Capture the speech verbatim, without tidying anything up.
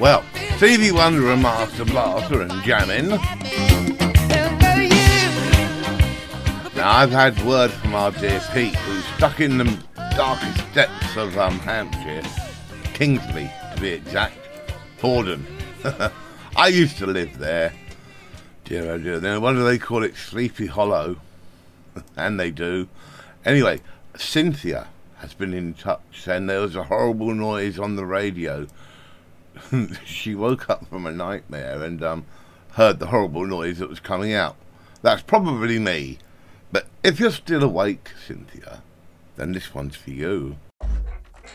Well, Stevie Wonder and Master Blaster and jamming. Now, I've had word from our dear Pete, who's stuck in the darkest depths of um, Hampshire, Kingsley to be exact, Horden. I used to live there. Dear, oh dear. Then why do they call it Sleepy Hollow? And they do. Anyway, Cynthia has been in touch, saying there was a horrible noise on the radio. She woke up from a nightmare and um, heard the horrible noise that was coming out. That's probably me. But if you're still awake, Cynthia, then this one's for you.